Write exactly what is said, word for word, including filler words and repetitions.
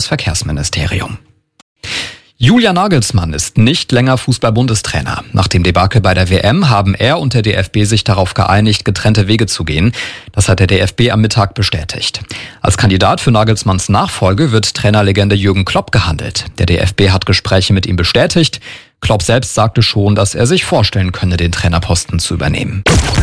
Verkehrsministerium. Julian Nagelsmann ist nicht länger Fußball-Bundestrainer. Nach dem Debakel bei der W M haben er und der D F B sich darauf geeinigt, getrennte Wege zu gehen. Das hat der D F B am Mittag bestätigt. Als Kandidat für Nagelsmanns Nachfolge wird Trainerlegende Jürgen Klopp gehandelt. Der D F B hat Gespräche mit ihm bestätigt. Klopp selbst sagte schon, dass er sich vorstellen könne, den Trainerposten zu übernehmen.